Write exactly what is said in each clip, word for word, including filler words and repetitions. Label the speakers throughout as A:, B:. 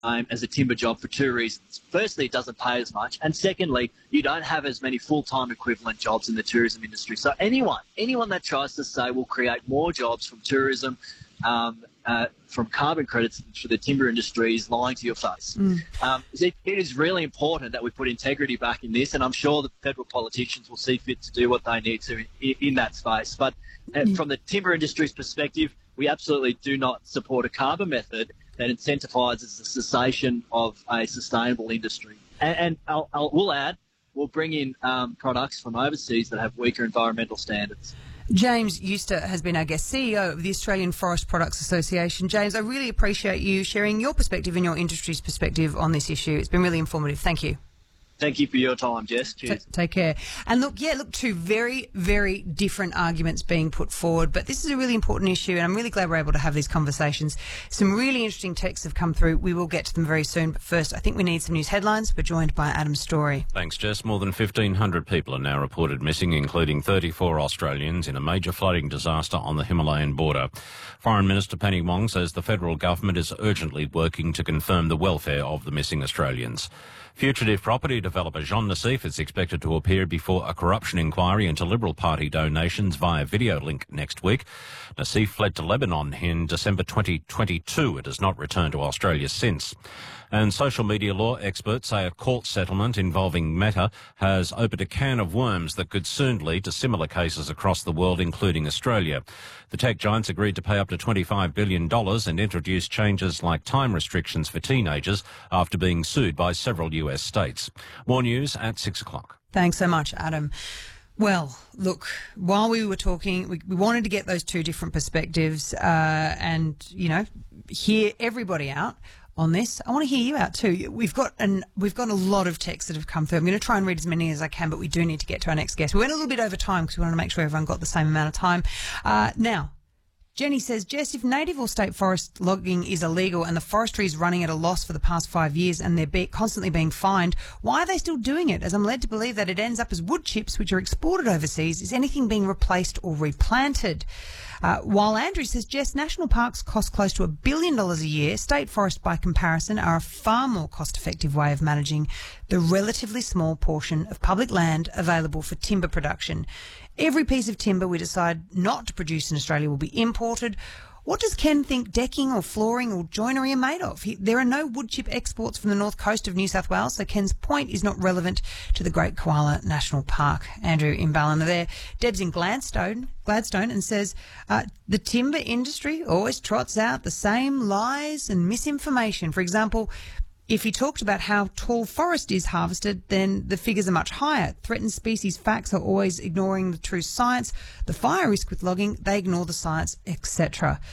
A: um, as a timber job for two reasons. Firstly, it doesn't pay as much, and secondly, you don't have as many full-time equivalent jobs in the tourism industry. So anyone, anyone that tries to say we'll create more jobs from tourism, um, uh, from carbon credits for the timber industry is lying to your face. Mm. Um, it, it is really important that we put integrity back in this, and I'm sure the federal politicians will see fit to do what they need to in, in that space. But uh, mm. from the timber industry's perspective, we absolutely do not support a carbon method that incentivises the cessation of a sustainable industry. And, and I'll, I'll, we'll add, we'll bring in um, products from overseas that have weaker environmental standards.
B: James Euster has been our guest, C E O of the Australian Forest Products Association. James, I really appreciate you sharing your perspective and your industry's perspective on this issue. It's been really informative. Thank you.
A: Thank you for your time, Jess. Cheers.
B: T- take care. And look, yeah, look, two very, very different arguments being put forward, but this is a really important issue, and I'm really glad we're able to have these conversations. Some really interesting texts have come through. We will get to them very soon, but first, I think we need some news headlines. We're joined by Adam Story.
C: Thanks, Jess. More than fifteen hundred people are now reported missing, including thirty-four Australians, in a major flooding disaster on the Himalayan border. Foreign Minister Penny Wong says the federal government is urgently working to confirm the welfare of the missing Australians. Fugitive property developer Jean Nassif is expected to appear before a corruption inquiry into Liberal Party donations via video link next week. Nassif fled to Lebanon in December twenty twenty-two and has not returned to Australia since. And social media law experts say a court settlement involving Meta has opened a can of worms that could soon lead to similar cases across the world, including Australia. The tech giants agreed to pay up to twenty-five billion dollars and introduce changes like time restrictions for teenagers after being sued by several U S states. More news at six o'clock.
B: Thanks so much, Adam. Well, look, while we were talking, we, we wanted to get those two different perspectives uh, and, you know, hear everybody out on this. I want to hear you out too. We've got an we've got a lot of texts that have come through. I'm going to try and read as many as I can, but we do need to get to our next guest. We went a little bit over time because we wanted to make sure everyone got the same amount of time. Uh, now, Jenny says, Jess, if native or state forest logging is illegal and the forestry is running at a loss for the past five years and they're be- constantly being fined, why are they still doing it? As I'm led to believe that it ends up as wood chips which are exported overseas. Is anything being replaced or replanted? Uh, while Andrew says, Jess, national parks cost close to a billion dollars a year. State forests, by comparison, are a far more cost-effective way of managing the relatively small portion of public land available for timber production. Every piece of timber we decide not to produce in Australia will be imported. What does Ken think decking or flooring or joinery are made of? He, there are no wood chip exports from the north coast of New South Wales, so Ken's point is not relevant to the Great Koala National Park. Andrew in Ballina there. Deb's in Gladstone, Gladstone and says, uh, the timber industry always trots out the same lies and misinformation. For example, if he talked about how tall forest is harvested, then the figures are much higher. Threatened species facts are always ignoring the true science. The fire risk with logging, they ignore the science, et cetera.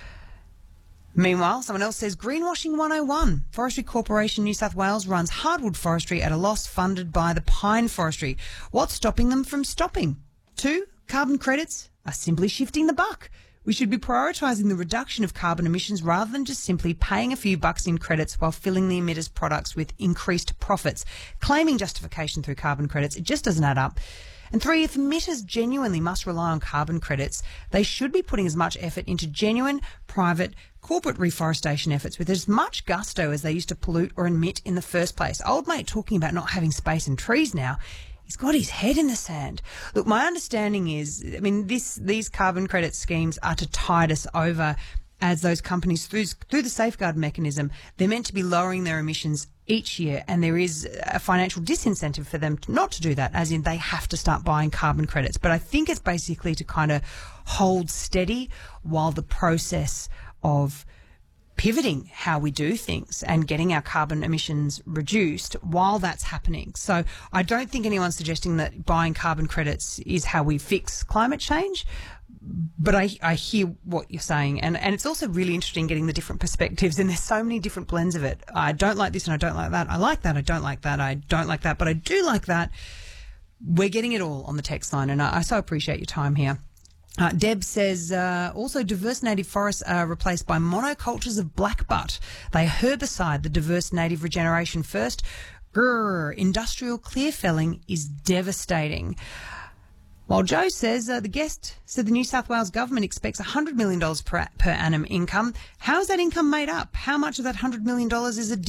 B: Meanwhile, someone else says, Greenwashing one oh one. Forestry Corporation New South Wales runs hardwood forestry at a loss funded by the pine forestry. What's stopping them from stopping? Two, carbon credits are simply shifting the buck. We should be prioritising the reduction of carbon emissions rather than just simply paying a few bucks in credits while filling the emitters' products with increased profits. Claiming justification through carbon credits, it just doesn't add up. And three, if emitters genuinely must rely on carbon credits, they should be putting as much effort into genuine, private, corporate reforestation efforts with as much gusto as they used to pollute or emit in the first place. Old mate talking about not having space and trees now. He's got his head in the sand. Look, my understanding is, I mean, this these carbon credit schemes are to tide us over as those companies, through, through the safeguard mechanism, they're meant to be lowering their emissions each year, and there is a financial disincentive for them to not to do that, as in they have to start buying carbon credits. But I think it's basically to kind of hold steady while the process of pivoting how we do things and getting our carbon emissions reduced while that's happening. So I don't think anyone's suggesting that buying carbon credits is how we fix climate change, but I, I hear what you're saying. And, and it's also really interesting getting the different perspectives, and there's so many different blends of it. I don't like this and I don't like that. I like that. I don't like that. I don't like that, but I do like that. We're getting it all on the text line, and I, I so appreciate your time here. Uh, Deb says, uh, also diverse native forests are replaced by monocultures of blackbutt. They herbicide the diverse native regeneration first. Grrr, industrial clear felling is devastating. While Joe says, uh, the guest said the New South Wales government expects one hundred million dollars per, per annum income. How is that income made up? How much of that one hundred million dollars is a